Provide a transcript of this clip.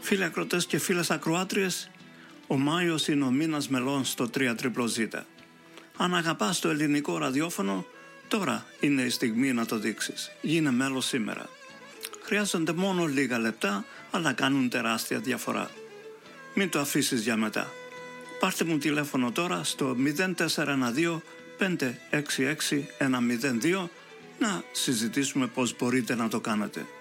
Φίλοι ακροατές και φίλες ακροάτριες, ο Μάιος είναι ο μήνας μελών στο 3ZZZ. Αν αγαπάς το ελληνικό ραδιόφωνο, τώρα είναι η στιγμή να το δείξεις. Γίνε μέλος σήμερα. Χρειάζονται μόνο λίγα λεπτά, αλλά κάνουν τεράστια διαφορά. Μην το αφήσεις για μετά. Πάρτε μου τηλέφωνο τώρα στο 0412 566 102 να συζητήσουμε πώς μπορείτε να το κάνετε.